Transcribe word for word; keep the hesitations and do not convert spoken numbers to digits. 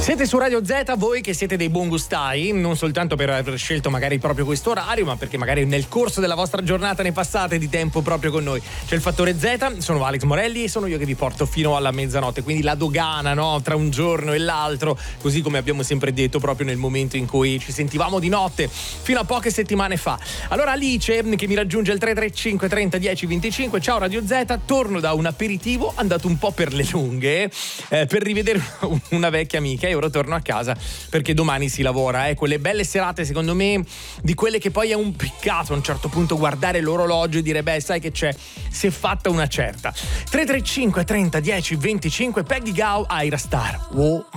Siete su Radio Z, voi che siete dei buon gustai, non soltanto per aver scelto magari proprio questo orario, ma perché magari nel corso della vostra giornata ne passate di tempo proprio con noi. C'è il Fattore Z, sono Alex Morelli e sono io che vi porto fino alla mezzanotte, quindi la dogana, no, tra un giorno e l'altro, così come abbiamo sempre detto proprio nel momento in cui ci sentivamo di notte fino a poche settimane fa. Allora Alice, che mi raggiunge il tre tre cinque trenta dieci venticinque, ciao Radio Z, torno da un aperitivo andato un po' per le lunghe eh, per rivedere una vecchia amica e ora torno a casa perché domani si lavora, eh. Quelle belle serate secondo me di quelle che poi è un peccato a un certo punto guardare l'orologio e dire beh sai che c'è, si è fatta una certa. Tre tre cinque trenta dieci venticinque, Peggy Gou, Ira Star. Wow.